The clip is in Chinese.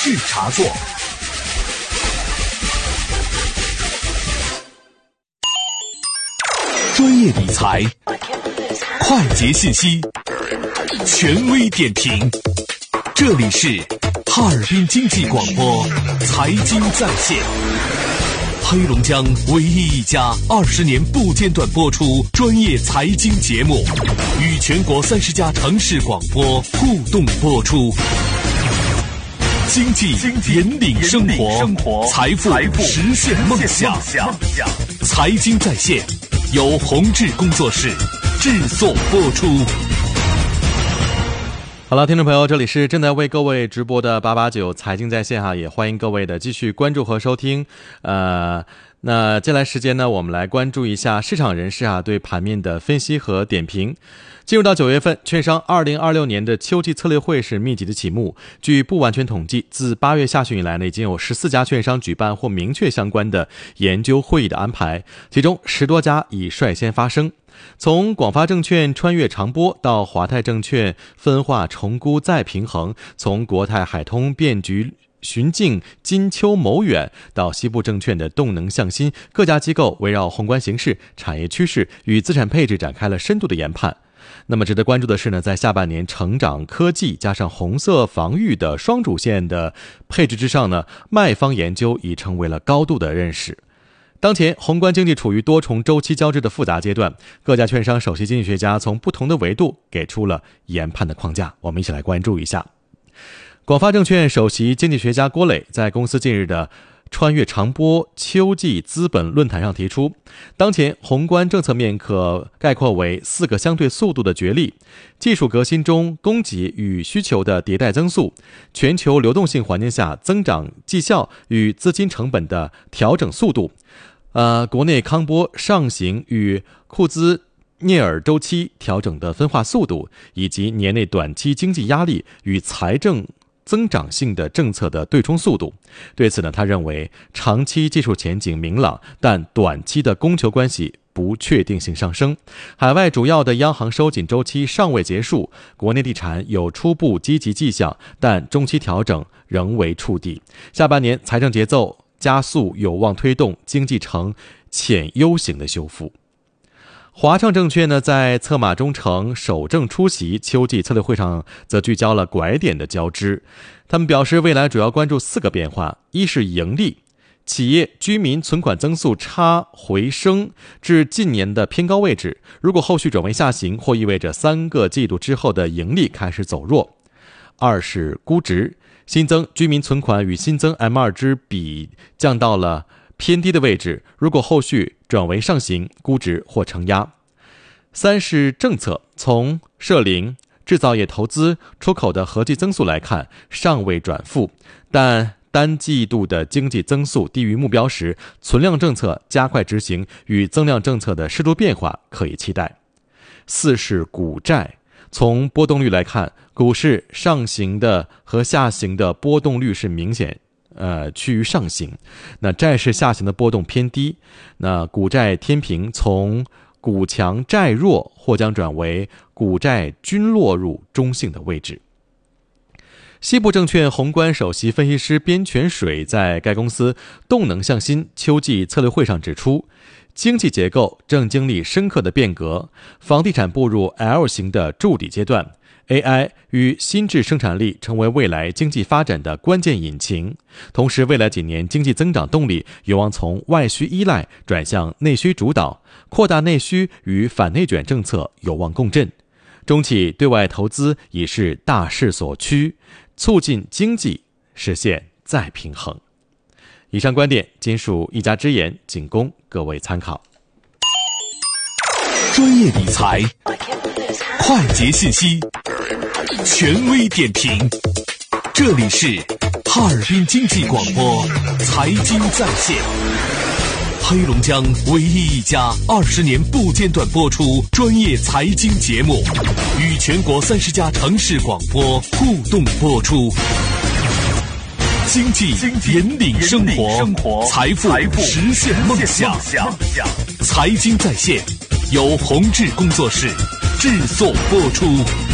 事茶座。专业理财，快捷信息，权威点评，这里是哈尔滨经济广播财经在线，黑龙江唯一一家20年不间断播出专业财经节目，与全国30家城市广播互动播出。经济引领生活，财富实现梦想。财经在线由宏志工作室制作播出。 好了，听众朋友，这里是正在为各位直播的889财经在线哈，也欢迎各位的继续关注和收听。那接下来时间呢，我们来关注一下市场人士对盘面的分析和点评。进入到9月份，券商2026年的秋季策略会是密集的启幕。据不完全统计，自8月下旬以来呢，已经有14家券商举办或明确相关的研究会议的安排，其中10多家已率先发生。从广发证券穿越长波到华泰证券分化重估再平衡，从国泰海通变局寻境金秋谋远到西部证券的动能向新，各家机构围绕宏观形势、产业趋势与资产配置展开了深度的研判。那么值得关注的是呢，在下半年成长科技加上红色防御的双主线的配置之上呢，卖方研究已成为了高度的认识。当前宏观经济处于多重周期交织的复杂阶段，各家券商首席经济学家从不同的维度给出了研判的框架，我们一起来关注一下。广发证券首席经济学家郭磊在公司近日的穿越长波秋季资本论坛上提出，当前宏观政策面可概括为4个相对速度的角力：技术革新中供给与需求的迭代增速，全球流动性环境下增长绩效与资金成本的调整速度，国内康波上行与库兹涅尔周期调整的分化速度，以及年内短期经济压力与财政增长性的政策的对冲速度。对此呢，他认为长期技术前景明朗，但短期的供求关系不确定性上升。海外主要的央行收紧周期尚未结束，国内地产有初步积极迹象，但中期调整仍为触底。下半年财政节奏加速，有望推动经济呈浅 U 型的修复。华创证券呢，在策马中程首正出席秋季策略会上，则聚焦了拐点的交织。他们表示，未来主要关注4个变化：一是盈利，企业居民存款增速差回升至近年的偏高位置，如果后续转为下行，或意味着3个季度之后的盈利开始走弱。二是估值，新增居民存款与新增 M2 之比降到了偏低的位置，如果后续转为上行，估值或承压。3是政策，从社零、制造业投资、出口的合计增速来看，尚未转负，但单季度的经济增速低于目标时，存量政策加快执行与增量政策的适度变化可以期待。4是股债，从波动率来看，股市上行的和下行的波动率是明显趋于上行，那债市下行的波动偏低，那股债天平从股强债弱或将转为股债均落入中性的位置。西部证券宏观首席分析师边泉水在该公司动能向新秋季策略会上指出，经济结构正经历深刻的变革，房地产步入 L 型的筑底阶段， AI 与新质生产力成为未来经济发展的关键引擎。同时，未来几年经济增长动力有望从外需依赖转向内需主导，扩大内需与反内卷政策有望共振。中企对外投资已是大势所趋，促进经济实现再平衡。以上观点仅属一家之言，仅供各位参考。 专业理财，快捷信息，权威点评，这里是哈尔滨经济广播财经在线，黑龙江唯一一家20年不间断播出专业财经节目，与全国30家城市广播互动播出。经济引领生活，财富实现梦想。财经在线由宏志工作室制作播出。